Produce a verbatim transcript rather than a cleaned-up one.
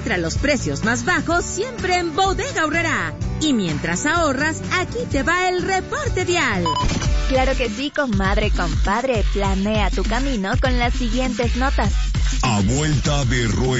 Encuentra los precios más bajos siempre en Bodega Aurrerá. Y mientras ahorras, aquí te va el reporte vial. Claro que sí, comadre, compadre. Planea tu camino con las siguientes notas. A vuelta de rueda.